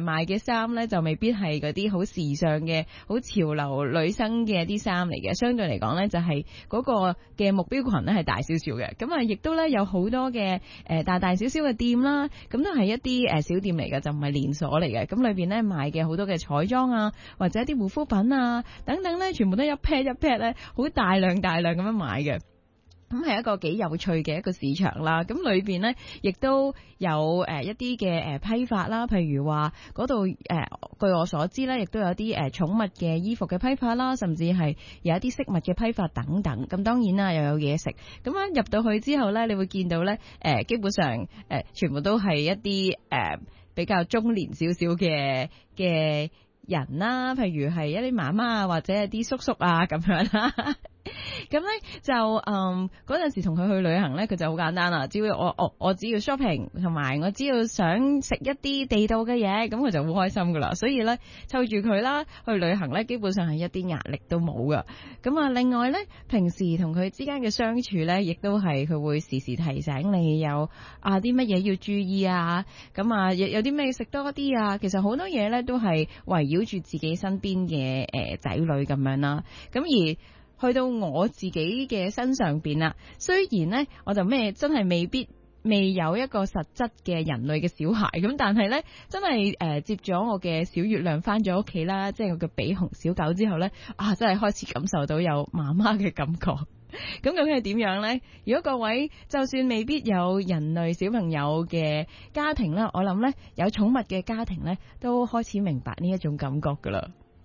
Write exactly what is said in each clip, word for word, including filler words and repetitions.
誒賣嘅衫咧就未必係嗰啲好時尚嘅、好潮流女生嘅一啲衫嚟嘅，相對嚟講咧就係嗰個嘅目標群咧係大少少嘅。咁啊，亦都咧有好多嘅誒大大小小嘅店啦，咁都係一啲誒小店嚟嘅，就唔係連鎖嚟嘅。咁裏邊咧賣嘅好多嘅彩妝啊，或者一啲護膚品啊等等咧，全部都一 pair 一 pair 咧，好大量大量咁樣買嘅。咁係一個幾有趣嘅一個市場啦，咁裏邊呢，亦都有誒一啲嘅誒批發啦，譬如話嗰度誒據我所知呢，亦都有啲誒寵物嘅衣服嘅批發啦，甚至係有一啲飾物嘅批發等等。咁當然啦，又有嘢食。咁樣入到去之後呢，你會見到呢，誒基本上誒全部都係一啲誒比較中年少少嘅嘅人啦，譬如係一啲媽媽啊，或者係啲叔叔啊咁樣啦。咁咧就嗯嗰陣時同佢去旅行咧，佢就好簡單啦，只要我我我只要 shopping， 同埋我只要想食一啲地道嘅嘢，咁佢就好開心噶啦。所以咧湊住佢啦去旅行咧，基本上係一啲壓力都冇噶。咁啊，另外咧平時同佢之間嘅相處咧，亦都係佢會時時提醒你有啊啲乜嘢要注意啊，咁啊有有啲咩食多啲啊。其實好多嘢咧都係圍繞住自己身邊嘅誒仔女咁樣啦。咁而去到我自己嘅身上邊啦，雖然呢，我就咩真係未必未有一個實質嘅人類嘅小孩咁，但係呢，真係誒、呃、接咗我嘅小月亮翻咗屋企啦，即係我嘅比熊小狗之後呢，啊真係開始感受到有媽媽嘅感覺。咁究竟係點樣呢？如果各位就算未必有人類小朋友嘅家庭啦，我諗呢，有寵物嘅家庭呢，都開始明白呢一種感覺噶啦。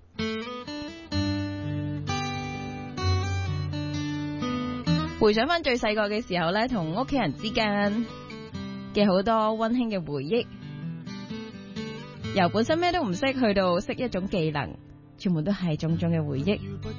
回想翻最細個嘅時候呢，同屋企人之間嘅好多溫馨嘅回憶，由本身咩都唔識去到識一種技能，全部都係種種嘅回憶。